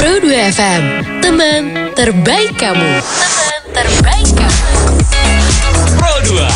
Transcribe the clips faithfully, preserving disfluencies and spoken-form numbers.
Pro dua F M, teman terbaik kamu. Teman terbaik kamu. Pro dua.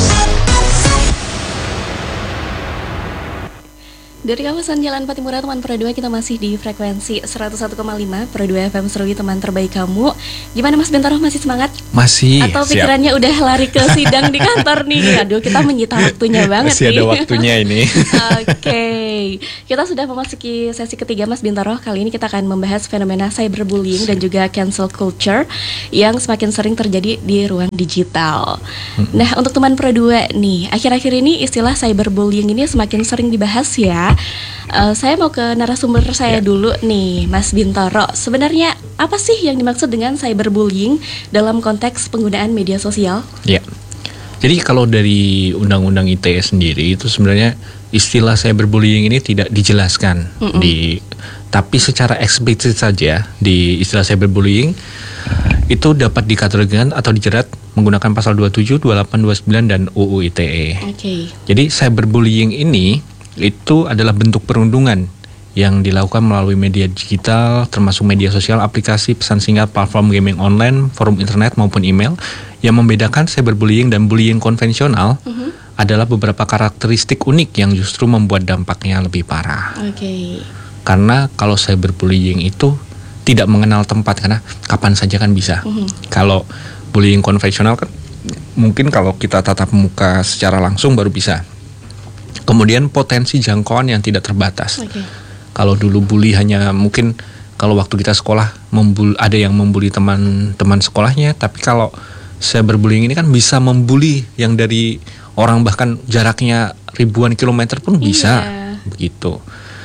Dari kawasan Jalan Patimura, teman Pro dua, kita masih di frekuensi seratus satu koma lima Pro dua F M Serui, teman terbaik kamu. Gimana Mas Bintaro, masih semangat? Masih. Atau pikirannya siap. Udah lari ke sidang di kantor nih? Aduh, kita menyita waktunya banget masih nih. Masih ada waktunya ini. Oke, okay. Kita sudah memasuki sesi ketiga Mas Bintaro. Kali ini kita akan membahas fenomena cyberbullying dan juga cancel culture yang semakin sering terjadi di ruang digital. Mm-hmm. Nah, untuk teman Pro dua nih, akhir-akhir ini istilah cyberbullying ini semakin sering dibahas ya. Uh, saya mau ke narasumber saya ya. dulu nih, Mas Bintaro. Sebenarnya apa sih yang dimaksud dengan cyberbullying dalam konteks penggunaan media sosial? Ya, jadi kalau dari Undang-Undang I T E sendiri itu sebenarnya istilah cyberbullying ini tidak dijelaskan Mm-mm. di, tapi secara eksplisit saja di istilah cyberbullying itu dapat dikategorikan atau dijerat menggunakan pasal dua puluh tujuh, dua puluh delapan, dua puluh sembilan dan U U I T E. Okay. Jadi cyberbullying ini itu adalah bentuk perundungan yang dilakukan melalui media digital, termasuk media sosial, aplikasi, pesan singkat, platform gaming online, forum internet maupun email. Yang membedakan cyberbullying dan bullying konvensional uh-huh. adalah beberapa karakteristik unik yang justru membuat dampaknya lebih parah. Okay. Karena kalau cyberbullying itu tidak mengenal tempat, karena kapan saja kan bisa. Uh-huh. Kalau bullying konvensional kan mungkin kalau kita tatap muka secara langsung baru bisa. Kemudian potensi jangkauan yang tidak terbatas. Okay. Kalau dulu bully hanya mungkin kalau waktu kita sekolah membul, ada yang membuli teman-teman sekolahnya, tapi kalau cyberbullying ini kan bisa membuli yang dari orang bahkan jaraknya ribuan kilometer pun bisa, yeah. begitu.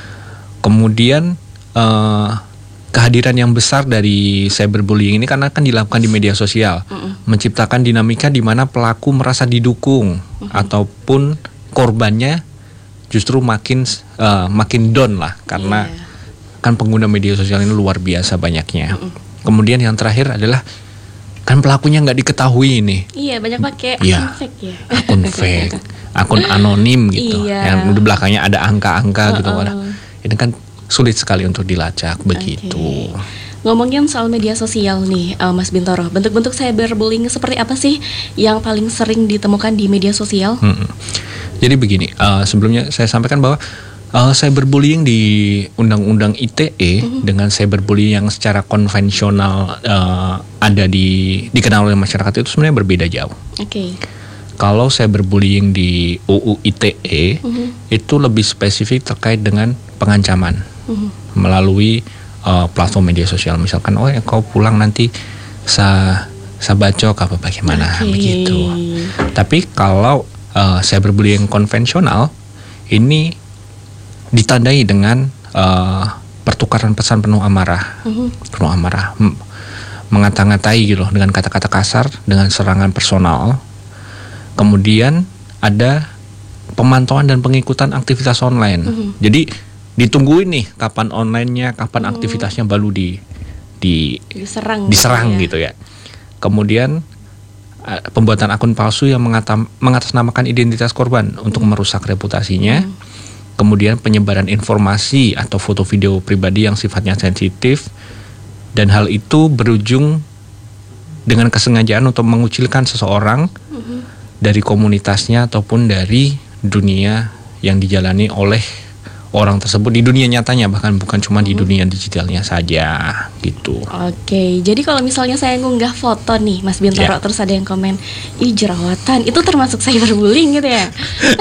Kemudian eh, kehadiran yang besar dari cyberbullying ini karena kan dilakukan di media sosial, uh-uh. menciptakan dinamika di mana pelaku merasa didukung uh-huh. ataupun korbannya justru makin uh, makin down lah karena yeah. kan pengguna media sosial ini luar biasa banyaknya. Mm-mm. Kemudian yang terakhir adalah kan pelakunya nggak diketahui nih. Iya, banyak pakai yeah. akun fake ya. Akun fake, akun anonim gitu. Iya. Yang di belakangnya ada angka-angka uh-uh. gitu kan. Ini kan sulit sekali untuk dilacak begitu. Okay. Ngomongin soal media sosial nih, uh, Mas Bintaro, bentuk-bentuk cyberbullying seperti apa sih yang paling sering ditemukan di media sosial? Hmm. Jadi begini, uh, sebelumnya saya sampaikan bahwa uh, cyberbullying di Undang-Undang I T E uh-huh. dengan cyberbullying yang secara konvensional uh, ada di dikenal oleh masyarakat itu sebenarnya berbeda jauh. Oke. Okay. Kalau cyberbullying di U U I T E uh-huh. itu lebih spesifik terkait dengan pengancaman uh-huh. melalui uh, platform media sosial. Misalkan, oh ya kau pulang nanti sa sa bacok apa bagaimana okay. begitu. Tapi kalau Uh, cyberbullying konvensional ini ditandai dengan uh, pertukaran pesan penuh amarah, uh-huh. penuh amarah, M- mengata-ngatai gitu loh, dengan kata-kata kasar, dengan serangan personal. Kemudian ada pemantauan dan pengikutan aktivitas online. Uh-huh. Jadi ditungguin nih kapan online-nya, kapan uh-huh. aktivitasnya baru di, di diserang, diserang gitu ya. gitu ya. Kemudian pembuatan akun palsu yang mengatam, mengatasnamakan identitas korban hmm. untuk merusak reputasinya. Hmm. Kemudian penyebaran informasi atau foto video pribadi yang sifatnya sensitif, dan hal itu berujung dengan kesengajaan untuk mengucilkan seseorang hmm. dari komunitasnya ataupun dari dunia yang dijalani oleh orang tersebut di dunia nyatanya, bahkan bukan cuma di dunia digitalnya saja gitu. Oke, jadi kalau misalnya saya ngunggah foto nih Mas Bintaro, yeah. terus ada yang komen, ih jerawatan, itu termasuk cyberbullying gitu ya?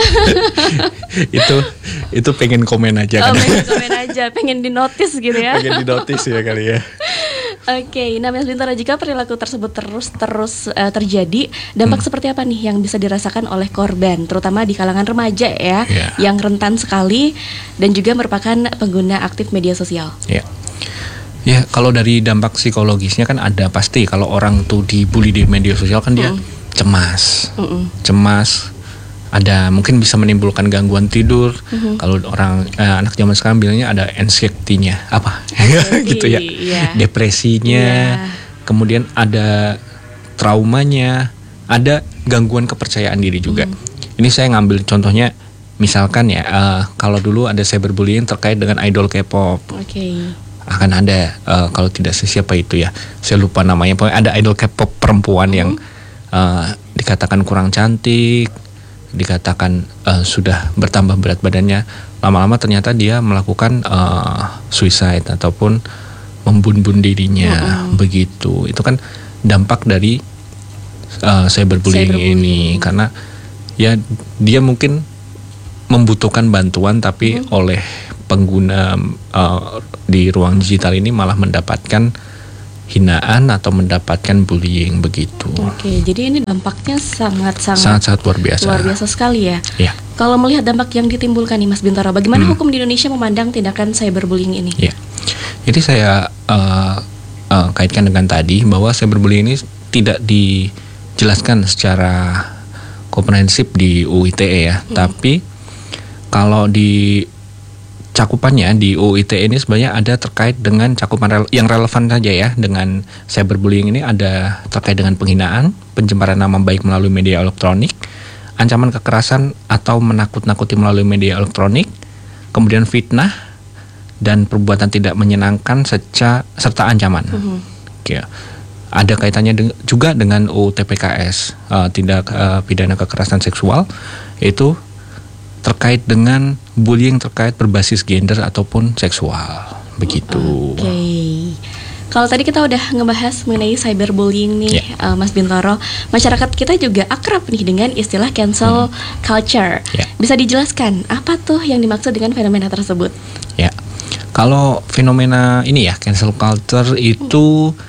itu itu pengen komen aja oh, kan? pengen komen aja, pengen dinotis gitu ya? Pengen dinotis ya kali ya. Oke, nah Mas Bintaro, jika perilaku tersebut terus-terus uh, terjadi, dampak hmm. seperti apa nih yang bisa dirasakan oleh korban, terutama di kalangan remaja ya, yeah. yang rentan sekali dan juga merupakan pengguna aktif media sosial? Ya, yeah. ya yeah, kalau dari dampak psikologisnya kan ada pasti. Kalau orang tuh dibully di media sosial kan dia mm. cemas, Mm-mm. cemas. Ada mungkin bisa menimbulkan gangguan tidur. Mm-hmm. Kalau orang eh, anak zaman sekarang bilangnya ada anxiety-nya apa, gitu ya, yeah. depresinya, yeah. kemudian ada traumanya, ada gangguan kepercayaan diri juga. Mm-hmm. Ini saya ngambil contohnya, misalkan ya, uh, kalau dulu ada cyberbullying terkait dengan idol K-pop. Okay. akan ada uh, kalau tidak siapa itu ya, saya lupa namanya, pokoknya ada idol K-pop perempuan yang uh, dikatakan kurang cantik, dikatakan uh, sudah bertambah berat badannya, lama-lama ternyata dia melakukan uh, suicide ataupun membunuh dirinya. Mm-hmm. Begitu. Itu kan dampak dari uh, cyberbullying, cyberbullying ini, karena ya dia mungkin membutuhkan bantuan tapi mm-hmm. oleh pengguna uh, di ruang digital ini malah mendapatkan hinaan atau mendapatkan bullying begitu. Oke, jadi ini dampaknya sangat-sangat sangat-sangat luar biasa. Luar biasa sekali ya. Ya. Kalau melihat dampak yang ditimbulkan nih Mas Bintoro, bagaimana hmm. hukum di Indonesia memandang tindakan cyberbullying ini? Ya. Jadi saya uh, uh, kaitkan dengan tadi bahwa cyberbullying ini tidak dijelaskan secara komprehensif di U I T E ya, hmm. tapi kalau di cakupannya di U I T E ini sebenarnya ada terkait dengan cakupan rele- yang relevan saja ya dengan cyberbullying ini, ada terkait dengan penghinaan, pencemaran nama baik melalui media elektronik, ancaman kekerasan atau menakut-nakuti melalui media elektronik, kemudian fitnah dan perbuatan tidak menyenangkan seca, serta ancaman. Mm-hmm. Oke. Ada kaitannya de- juga dengan U U T P K S, uh, tindak uh, pidana kekerasan seksual, itu terkait dengan bullying terkait berbasis gender ataupun seksual, begitu. Oke. Okay. Kalau tadi kita udah ngebahas mengenai cyberbullying nih, yeah. uh, Mas Bintoro, masyarakat kita juga akrab nih dengan istilah cancel hmm. culture. Yeah. Bisa dijelaskan apa tuh yang dimaksud dengan fenomena tersebut? Ya, yeah. Kalau fenomena ini ya cancel culture itu hmm.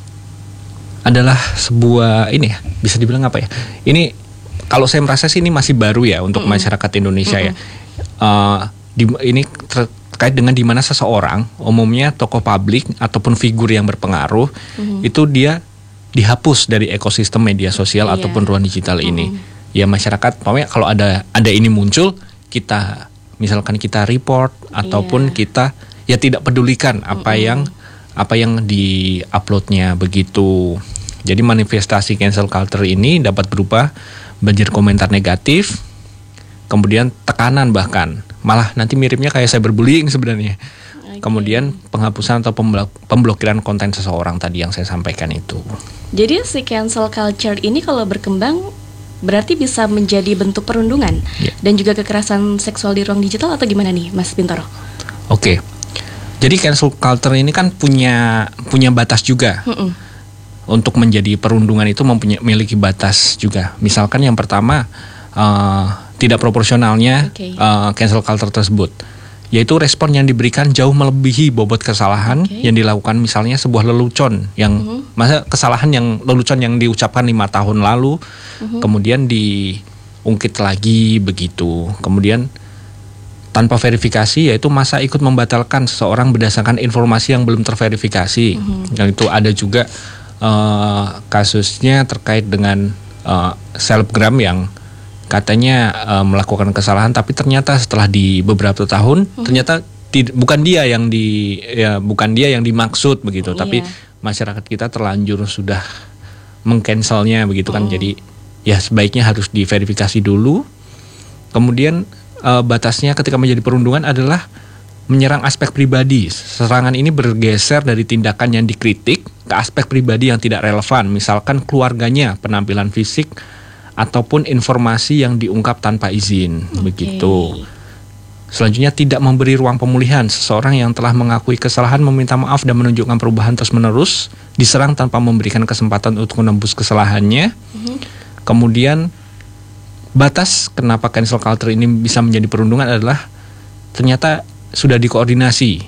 adalah sebuah ini ya, bisa dibilang apa ya? Ini kalau saya merasa sih ini masih baru ya untuk mm-hmm. masyarakat Indonesia mm-hmm. ya. Uh, di, ini terkait dengan di mana seseorang, umumnya tokoh publik ataupun figur yang berpengaruh, mm-hmm. itu dia dihapus dari ekosistem media sosial yeah. ataupun ruang digital mm-hmm. ini. Ya masyarakat, pokoknya kalau ada ada ini muncul, kita misalkan kita report ataupun yeah. kita ya tidak pedulikan apa mm-hmm. yang apa yang di-uploadnya begitu. Jadi manifestasi cancel culture ini dapat berupa banjir komentar negatif, kemudian tekanan bahkan, malah nanti miripnya kayak cyberbullying sebenarnya. Okay. Kemudian penghapusan atau pemblok- pemblokiran konten seseorang tadi yang saya sampaikan itu. Jadi si cancel culture ini kalau berkembang berarti bisa menjadi bentuk perundungan yeah. dan juga kekerasan seksual di ruang digital atau gimana nih Mas Bintoro? Oke, okay. Jadi cancel culture ini kan punya punya batas juga. Mm-mm. Untuk menjadi perundungan itu mempunyai memiliki batas juga. Misalkan yang pertama uh, tidak proporsionalnya okay. uh, cancel culture tersebut, yaitu respon yang diberikan jauh melebihi bobot kesalahan okay. yang dilakukan, misalnya sebuah lelucon yang uh-huh. masa kesalahan yang lelucon yang diucapkan lima tahun lalu uh-huh. kemudian diungkit lagi begitu. Kemudian tanpa verifikasi, yaitu masa ikut membatalkan seseorang berdasarkan informasi yang belum terverifikasi. Uh-huh. Yang itu ada juga Uh, kasusnya terkait dengan uh, selebgram yang katanya uh, melakukan kesalahan, tapi ternyata setelah di beberapa tahun hmm. ternyata tid- bukan dia yang di ya bukan dia yang dimaksud begitu, yeah. tapi masyarakat kita terlanjur sudah mengcancelnya begitu kan. Hmm. Jadi ya sebaiknya harus diverifikasi dulu. Kemudian uh, batasnya ketika menjadi perundungan adalah menyerang aspek pribadi. Serangan ini bergeser dari tindakan yang dikritik ke aspek pribadi yang tidak relevan, misalkan keluarganya, penampilan fisik, ataupun informasi yang diungkap tanpa izin, okay. begitu. Selanjutnya, tidak memberi ruang pemulihan. Seseorang yang telah mengakui kesalahan, meminta maaf dan menunjukkan perubahan terus-menerus, diserang tanpa memberikan kesempatan untuk menembus kesalahannya. Mm-hmm. Kemudian, batas kenapa cancel culture ini bisa menjadi perundungan adalah ternyata sudah dikoordinasi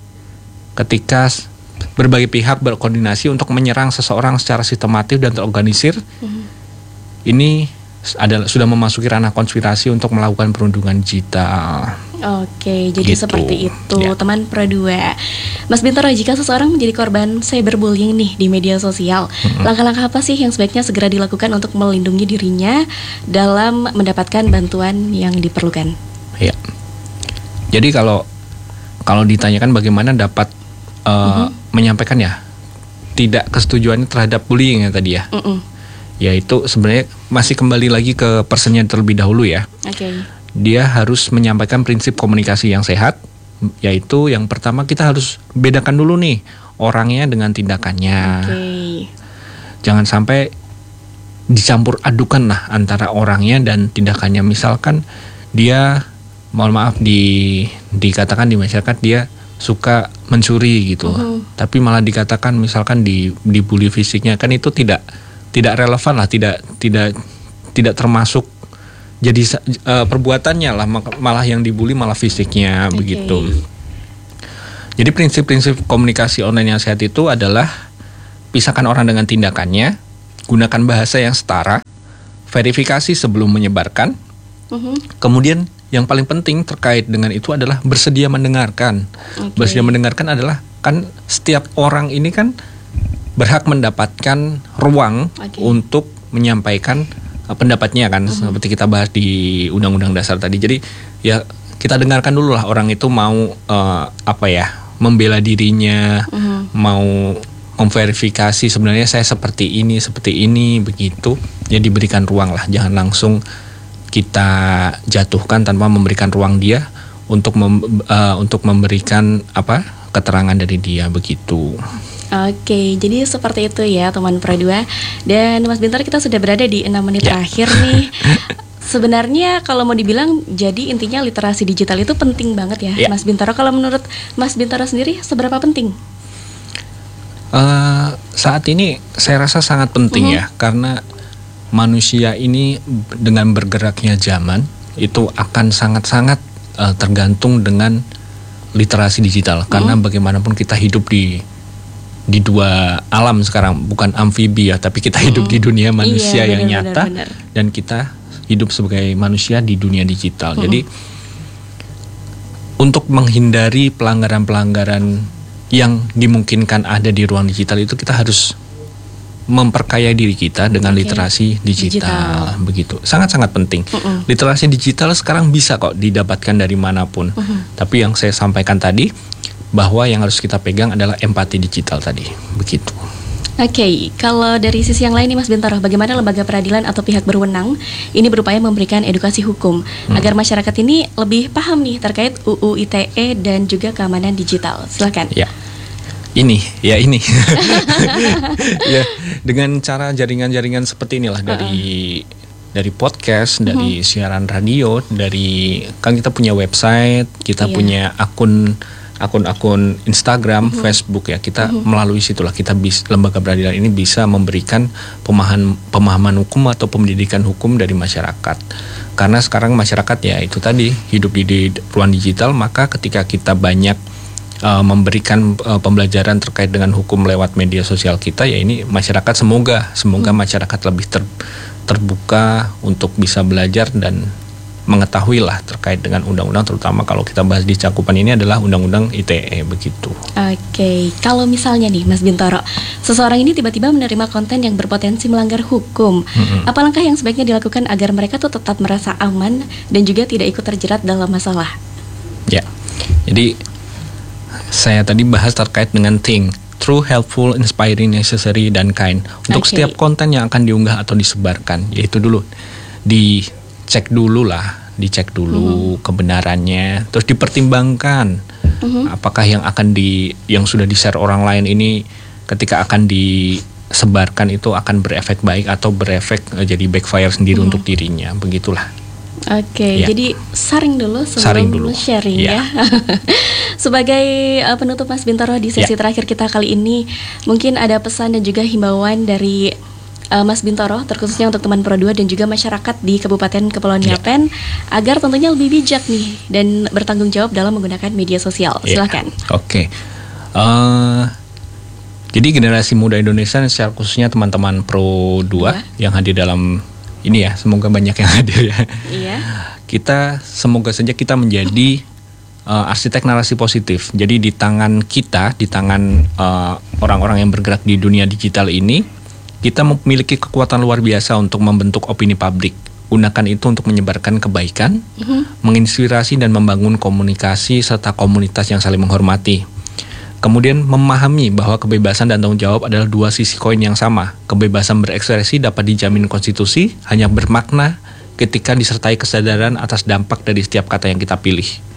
ketika berbagai pihak berkoordinasi untuk menyerang seseorang secara sistematis dan terorganisir. Mm-hmm. Ini adalah sudah memasuki ranah konspirasi untuk melakukan perundungan digital. Oke, jadi gitu. Seperti itu, ya. Teman Pro dua. Mas Bintoro, jika seseorang menjadi korban cyberbullying nih di media sosial, mm-hmm. langkah-langkah apa sih yang sebaiknya segera dilakukan untuk melindungi dirinya dalam mendapatkan bantuan yang diperlukan? Ya. Jadi kalau kalau ditanyakan bagaimana dapat uh, mm-hmm. menyampaikan ya tidak kesetujuannya terhadap bullying ya tadi ya, mm-mm. yaitu sebenarnya masih kembali lagi ke personnya terlebih dahulu ya. Okay. Dia harus menyampaikan prinsip komunikasi yang sehat, yaitu yang pertama kita harus bedakan dulu nih orangnya dengan tindakannya. Oke. Jangan sampai dicampur adukan lah antara orangnya dan tindakannya. Misalkan dia, mohon maaf di dikatakan di masyarakat dia suka mencuri gitu, Uh-huh. tapi malah dikatakan misalkan di dibully fisiknya, kan itu tidak tidak relevan lah, tidak tidak tidak termasuk jadi uh, perbuatannya lah, malah yang dibully malah fisiknya. Okay. Begitu. Jadi prinsip-prinsip komunikasi online yang sehat itu adalah pisahkan orang dengan tindakannya, gunakan bahasa yang setara, verifikasi sebelum menyebarkan, uh-huh. kemudian yang paling penting terkait dengan itu adalah bersedia mendengarkan. Okay. Bersedia mendengarkan adalah kan setiap orang ini kan berhak mendapatkan ruang okay. untuk menyampaikan uh, pendapatnya kan, uh-huh. seperti kita bahas di Undang-Undang Dasar tadi. Jadi ya kita dengarkan dulu lah orang itu mau uh, apa ya, membela dirinya, uh-huh. mau memverifikasi sebenarnya saya seperti ini, seperti ini, begitu. Ya diberikan ruang lah, jangan langsung kita jatuhkan tanpa memberikan ruang dia untuk mem, uh, untuk memberikan apa keterangan dari dia, begitu. Oke, jadi seperti itu ya teman Pro dua. Dan Mas Bintaro, kita sudah berada di enam menit ya. terakhir nih. Sebenarnya kalau mau dibilang, jadi intinya literasi digital itu penting banget ya, ya. Mas Bintaro. Kalau menurut Mas Bintaro sendiri seberapa penting? Uh, saat ini saya rasa sangat penting uh-huh. ya, karena manusia ini dengan bergeraknya zaman itu akan sangat-sangat uh, tergantung dengan literasi digital. Karena mm. bagaimanapun kita hidup di di dua alam sekarang, bukan amfibi ya, tapi kita hidup mm. di dunia manusia iya, yang bener, nyata bener, bener. Dan kita hidup sebagai manusia di dunia digital. Mm. Jadi untuk menghindari pelanggaran-pelanggaran yang dimungkinkan ada di ruang digital itu, kita harus memperkaya diri kita dengan okay. literasi digital, digital. Begitu. Sangat-sangat penting. Uh-uh. Literasi digital sekarang bisa kok didapatkan dari manapun. Uh-huh. Tapi yang saya sampaikan tadi, bahwa yang harus kita pegang adalah empati digital tadi. Begitu. Oke, okay. Kalau dari sisi yang lain nih Mas Bintaro, bagaimana lembaga peradilan atau pihak berwenang ini berupaya memberikan edukasi hukum hmm. agar masyarakat ini lebih paham nih terkait U U I T E dan juga keamanan digital. Silakan. Ya. Ini, ya ini, ya dengan cara jaringan-jaringan seperti inilah, uh-uh. dari dari podcast, uh-huh. dari siaran radio, dari kan kita punya website, kita yeah. punya akun akun-akun Instagram, uh-huh. Facebook ya, kita uh-huh. melalui situlah kita bis, lembaga peradilan ini bisa memberikan pemahaman pemahaman hukum atau pendidikan hukum dari masyarakat. Karena sekarang masyarakat ya itu tadi hidup di, di ruang digital, maka ketika kita banyak Uh, memberikan uh, pembelajaran terkait dengan hukum lewat media sosial kita, ya ini masyarakat semoga semoga hmm. masyarakat lebih ter, terbuka untuk bisa belajar dan mengetahui lah terkait dengan undang-undang, terutama kalau kita bahas di cakupan ini adalah undang-undang I T E, begitu. Oke, okay. Kalau misalnya nih Mas Bintaro, seseorang ini tiba-tiba menerima konten yang berpotensi melanggar hukum, hmm. apa langkah yang sebaiknya dilakukan agar mereka tuh tetap merasa aman dan juga tidak ikut terjerat dalam masalah? Ya, jadi saya tadi bahas terkait dengan think, true, helpful, inspiring, necessary, dan kind. Untuk okay. setiap konten yang akan diunggah atau disebarkan, yaitu dulu dicek dulu lah, dicek dulu uh-huh. kebenarannya, terus dipertimbangkan uh-huh. apakah yang akan di yang sudah di-share orang lain ini ketika akan disebarkan itu akan berefek baik atau berefek uh, jadi backfire sendiri uh-huh. untuk dirinya, begitulah. Oke, okay, ya. Jadi saring dulu sebelum saring dulu. sharing ya. ya. Sebagai uh, penutup Mas Bintaro di sesi ya. terakhir kita kali ini, mungkin ada pesan dan juga himbauan dari uh, Mas Bintaro terkhususnya untuk teman Pro dua dan juga masyarakat di Kabupaten Kepulauan ya. Yapen agar tentunya lebih bijak nih dan bertanggung jawab dalam menggunakan media sosial. Ya. Silakan. Oke. Okay. Uh, jadi generasi muda Indonesia secara khususnya teman-teman Pro dua ya. yang hadir dalam ini ya, semoga banyak yang hadir ya. Iya. Kita semoga saja kita menjadi uh, arsitek narasi positif. Jadi di tangan kita, di tangan uh, orang-orang yang bergerak di dunia digital ini, kita memiliki kekuatan luar biasa untuk membentuk opini publik. Gunakan itu untuk menyebarkan kebaikan, uh-huh. menginspirasi dan membangun komunikasi serta komunitas yang saling menghormati. Kemudian memahami bahwa kebebasan dan tanggung jawab adalah dua sisi koin yang sama. Kebebasan berekspresi dapat dijamin konstitusi, hanya bermakna ketika disertai kesadaran atas dampak dari setiap kata yang kita pilih.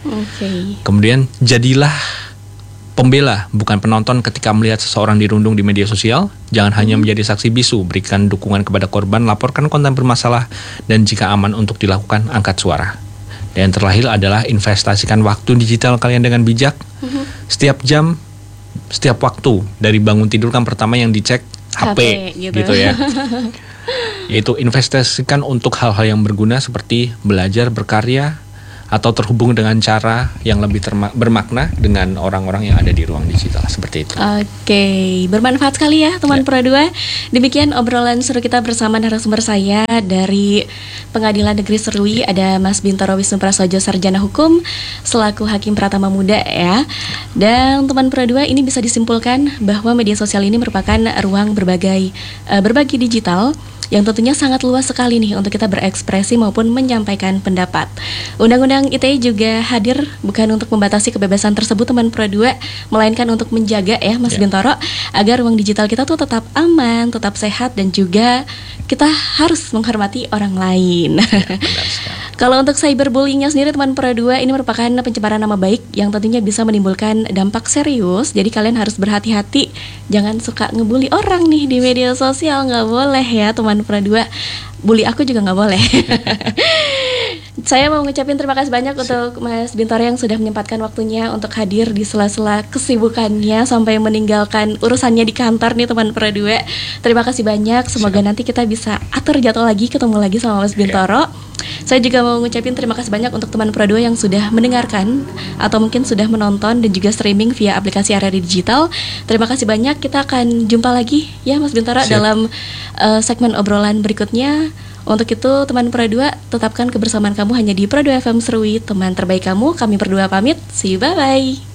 Oke. Kemudian jadilah pembela, bukan penonton ketika melihat seseorang dirundung di media sosial. Jangan hanya menjadi saksi bisu, berikan dukungan kepada korban, laporkan konten bermasalah, dan jika aman untuk dilakukan, angkat suara. Dan yang terakhir adalah investasikan waktu digital kalian dengan bijak. Setiap jam, setiap waktu, dari bangun tidur kan pertama yang dicek H P, H P, gitu. gitu ya. Yaitu investasikan untuk hal-hal yang berguna seperti belajar, berkarya, atau terhubung dengan cara yang lebih terma- bermakna dengan orang-orang yang ada di ruang digital, seperti itu. Oke, bermanfaat sekali ya teman Ya. Pro dua. Demikian obrolan seru kita bersama narasumber saya dari Pengadilan Negeri Serui, ada Mas Bintoro Wisnu Prasojo, Sarjana Hukum selaku Hakim Pratama Muda ya. Dan teman Pro dua, ini bisa disimpulkan bahwa media sosial ini merupakan ruang berbagai uh, berbagi digital yang tentunya sangat luas sekali nih untuk kita berekspresi maupun menyampaikan pendapat. Undang-Undang I T E juga hadir bukan untuk membatasi kebebasan tersebut teman Pro dua, melainkan untuk menjaga ya Mas Ya. Bintoro agar ruang digital kita tuh tetap aman, tetap sehat, dan juga kita harus menghormati orang lain. Ya, benar sekali. Kalau untuk cyberbullyingnya sendiri teman Pro dua, ini merupakan pencemaran nama baik yang tentunya bisa menimbulkan dampak serius. Jadi kalian harus berhati-hati, jangan suka ngebully orang nih di media sosial, nggak boleh ya teman Pro dua. Bully aku juga nggak boleh. Saya mau ngucapin terima kasih banyak untuk Mas Bintoro yang sudah menyempatkan waktunya untuk hadir di sela-sela kesibukannya sampai meninggalkan urusannya di kantor nih teman Pro dua. Terima kasih banyak. Semoga nanti kita bisa atur jadwal lagi, ketemu lagi sama Mas Bintoro. Saya juga mau ngucapin terima kasih banyak untuk teman Pro dua yang sudah mendengarkan atau mungkin sudah menonton dan juga streaming via aplikasi R R I Digital. Terima kasih banyak. Kita akan jumpa lagi ya Mas Bintoro Siap. dalam uh, segmen obrolan berikutnya. Untuk itu teman Pro dua, tetapkan kebersamaan kamu hanya di Pro dua F M Serui, teman terbaik kamu. Kami berdua pamit. See you, bye-bye.